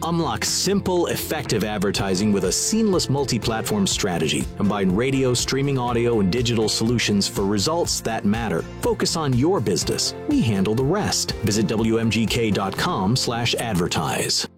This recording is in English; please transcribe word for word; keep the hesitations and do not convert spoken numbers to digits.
Unlock simple, effective advertising with a seamless multi-platform strategy. Combine radio, streaming audio, and digital solutions for results that matter. Focus on your business. We handle the rest. Visit W M G K dot com slash advertise.